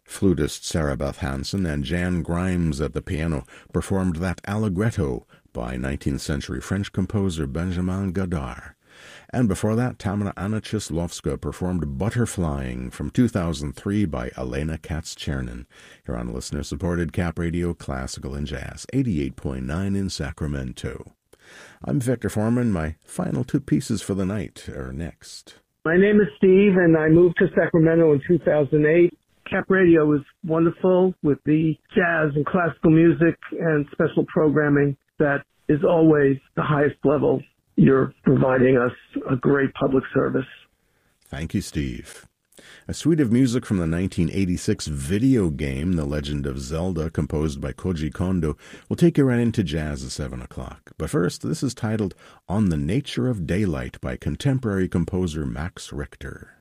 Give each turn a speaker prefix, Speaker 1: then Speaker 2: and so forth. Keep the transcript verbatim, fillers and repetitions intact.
Speaker 1: Flutist Sarah Beth Hansen and Jan Grimes at the piano performed that Allegretto by nineteenth century French composer Benjamin Godard. And before that, Tamara Anna Chislovska performed Butterflying from two thousand three by Elena Katz-Chernin, here on listener-supported Cap Radio Classical and Jazz, eighty-eight point nine in Sacramento. I'm Victor Foreman. My final two pieces for the night are next.
Speaker 2: My name is Steve, and I moved to Sacramento in two thousand eight. Cap Radio is wonderful with the jazz and classical music and special programming that is always the highest level. You're providing us a great public service.
Speaker 1: Thank you, Steve. A suite of music from the nineteen eighty-six video game, The Legend of Zelda, composed by Koji Kondo, will take you right into jazz at seven o'clock. But first, this is titled On the Nature of Daylight by contemporary composer Max Richter.